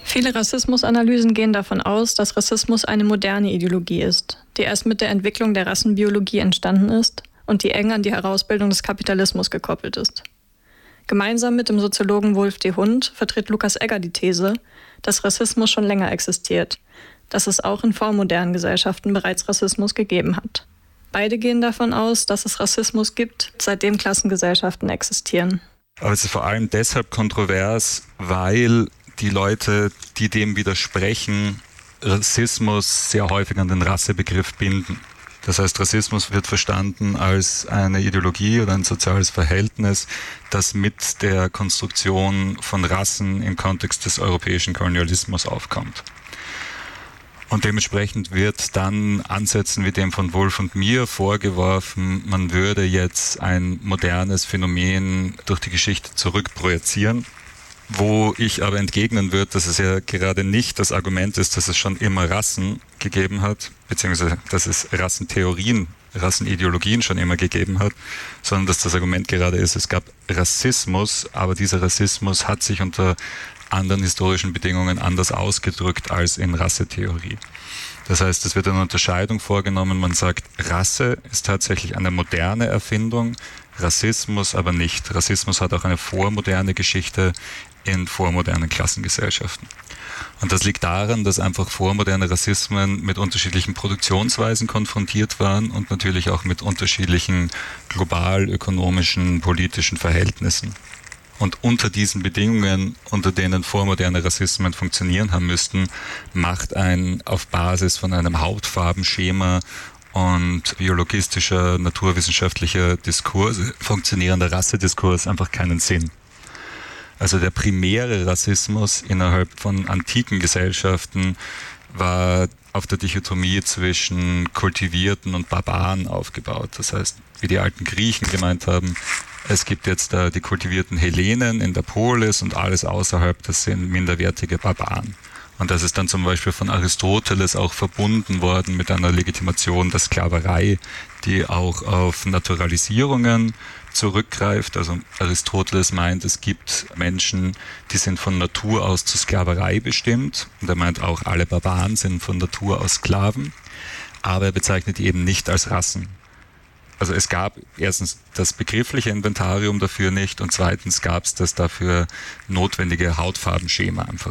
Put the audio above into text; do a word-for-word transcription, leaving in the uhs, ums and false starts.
Viele Rassismusanalysen gehen davon aus, dass Rassismus eine moderne Ideologie ist, die erst mit der Entwicklung der Rassenbiologie entstanden ist und die eng an die Herausbildung des Kapitalismus gekoppelt ist. Gemeinsam mit dem Soziologen Wolf D. Hund vertritt Lukas Egger die These, dass Rassismus schon länger existiert, dass es auch in vormodernen Gesellschaften bereits Rassismus gegeben hat. Beide gehen davon aus, dass es Rassismus gibt, seitdem Klassengesellschaften existieren. Aber es ist vor allem deshalb kontrovers, weil die Leute, die dem widersprechen, Rassismus sehr häufig an den Rassebegriff binden. Das heißt, Rassismus wird verstanden als eine Ideologie oder ein soziales Verhältnis, das mit der Konstruktion von Rassen im Kontext des europäischen Kolonialismus aufkommt. Und dementsprechend wird dann Ansätzen wie dem von Wolf und mir vorgeworfen, man würde jetzt ein modernes Phänomen durch die Geschichte zurückprojizieren, wo ich aber entgegnen würde, dass es ja gerade nicht das Argument ist, dass es schon immer Rassen gegeben hat, beziehungsweise dass es Rassentheorien, Rassenideologien schon immer gegeben hat, sondern dass das Argument gerade ist, es gab Rassismus, aber dieser Rassismus hat sich unter anderen historischen Bedingungen anders ausgedrückt als in Rassetheorie. Das heißt, es wird eine Unterscheidung vorgenommen, man sagt, Rasse ist tatsächlich eine moderne Erfindung, Rassismus aber nicht. Rassismus hat auch eine vormoderne Geschichte in vormodernen Klassengesellschaften. Und das liegt daran, dass einfach vormoderne Rassismen mit unterschiedlichen Produktionsweisen konfrontiert waren und natürlich auch mit unterschiedlichen global ökonomischen, politischen Verhältnissen. Und unter diesen Bedingungen, unter denen vormoderne Rassismen funktionieren haben müssten, macht ein auf Basis von einem Hautfarbenschema und biologistischer, naturwissenschaftlicher Diskurs funktionierender Rassediskurs einfach keinen Sinn. Also der primäre Rassismus innerhalb von antiken Gesellschaften war auf der Dichotomie zwischen Kultivierten und Barbaren aufgebaut. Das heißt, wie die alten Griechen gemeint haben, es gibt jetzt äh, die kultivierten Hellenen in der Polis und alles außerhalb, das sind minderwertige Barbaren. Und das ist dann zum Beispiel von Aristoteles auch verbunden worden mit einer Legitimation der Sklaverei, die auch auf Naturalisierungen zurückgreift. Also Aristoteles meint, es gibt Menschen, die sind von Natur aus zur Sklaverei bestimmt. Und er meint auch, alle Barbaren sind von Natur aus Sklaven. Aber er bezeichnet die eben nicht als Rassen. Also es gab erstens das begriffliche Inventarium dafür nicht und zweitens gab es das dafür notwendige Hautfarbenschema einfach